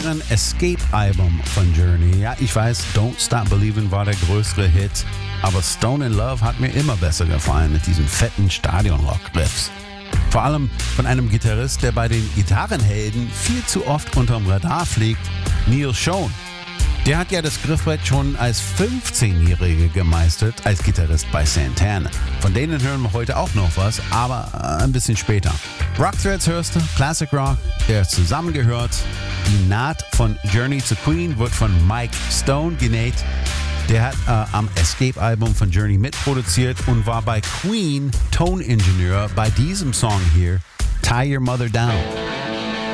deren Escape-Album von Journey. Ja, ich weiß, Don't Stop Believin' war der größere Hit, aber Stone in Love hat mir immer besser gefallen mit diesen fetten Stadion-Rock-Riffs. Vor allem von einem Gitarrist, der bei den Gitarrenhelden viel zu oft unterm Radar fliegt, Neil Schon. Der hat ja das Griffbrett schon als 15-Jährige gemeistert als Gitarrist bei Santana. Von denen hören wir heute auch noch was, aber ein bisschen später. Rock Threads hörst du, Classic Rock, der zusammengehört. Die Naht von Journey to Queen wird von Mike Stone genäht. Der hat am Escape-Album von Journey mitproduziert und war bei Queen Toningenieur bei diesem Song hier, Tie Your Mother Down.